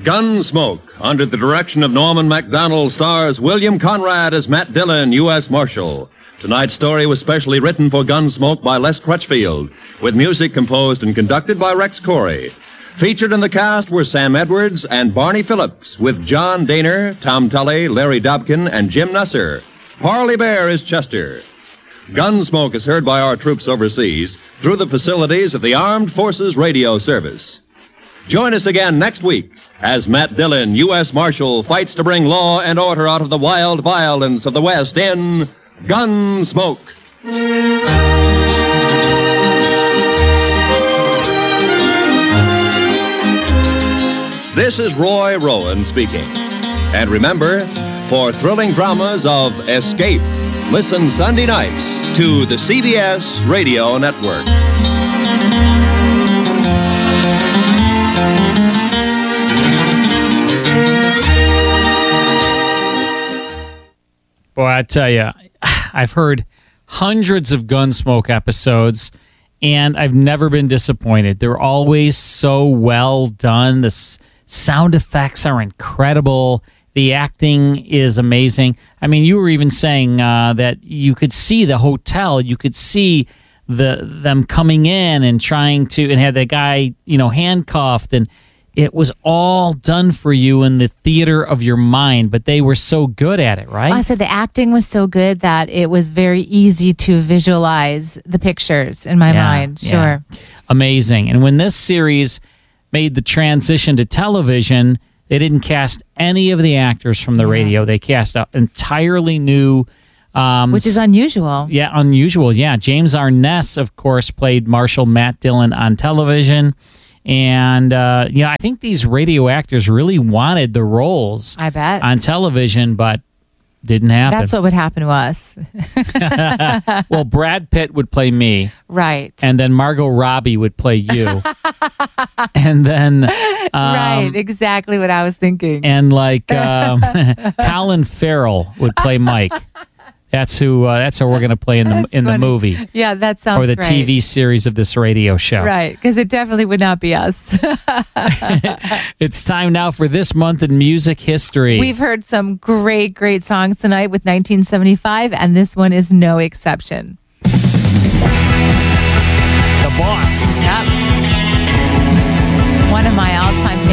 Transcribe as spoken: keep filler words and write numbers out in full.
Gunsmoke, under the direction of Norman Macdonald, stars William Conrad as Matt Dillon, U S Marshal. Tonight's story was specially written for Gunsmoke by Les Crutchfield, with music composed and conducted by Rex Corey. Featured in the cast were Sam Edwards and Barney Phillips, with John Daner, Tom Tully, Larry Dobkin, and Jim Nusser. Parley Bear is Chester. Gunsmoke is heard by our troops overseas through the facilities of the Armed Forces Radio Service. Join us again next week as Matt Dillon, U S Marshal, fights to bring law and order out of the wild violence of the West in Gunsmoke. This is Roy Rowan speaking. And remember, for thrilling dramas of Escape, listen Sunday nights to the C B S Radio Network. Boy, I tell you, I've heard hundreds of Gunsmoke episodes, and I've never been disappointed. They're always so well done. The s- sound effects are incredible. The acting is amazing. I mean, you were even saying uh, that you could see the hotel. You could see the them coming in and trying to, and had the guy, you know, handcuffed, and it was all done for you in the theater of your mind, but they were so good at it, right? I said the acting was so good that it was very easy to visualize the pictures in my Yeah, mind. Sure. yeah. Amazing. And when this series made the transition to television, they didn't cast any of the actors from the Yeah. radio. They cast an entirely new... Um, Which is unusual. Yeah, unusual. Yeah. James Arness, of course, played Marshal Matt Dillon on television. And, uh, you know, I think these radio actors really wanted the roles I bet. on television, but didn't happen. That's what would happen to us. Well, Brad Pitt would play me. Right. And then Margot Robbie would play you. And then... Um, right. Exactly what I was thinking. And like um, Colin Farrell would play Mike. That's who. Uh, that's who we're going to play in the That's in the funny. movie Yeah, that sounds or the great. T V series of this radio show. Right, because it definitely would not be us. It's time now for This Month in Music History. We've heard some great, great songs tonight with nineteen seventy-five, and this one is no exception. The Boss. Yep. One of my all-time